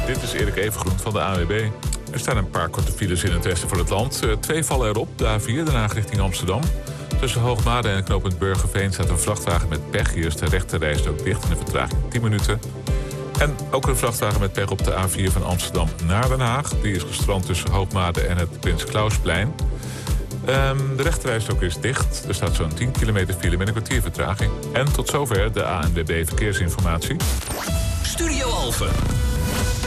Dit is Erik Evengroen van de ANWB. Er staan een paar korte files in het westen van het land. 2 vallen erop, de A4, Den Haag richting Amsterdam. Tussen Hoogmade en knooppunt Burgerveen staat een vrachtwagen met pech. Hier is de rechte rijstrook dicht en de vertraging 10 minuten. En ook een vrachtwagen met pech op de A4 van Amsterdam naar Den Haag. Die is gestrand tussen Hoogmade en het Prins Klausplein. De rechterrijstrook is dicht. Er staat zo'n 10 kilometer file met een kwartier vertraging. En tot zover de ANWB Verkeersinformatie. Studio Alphen.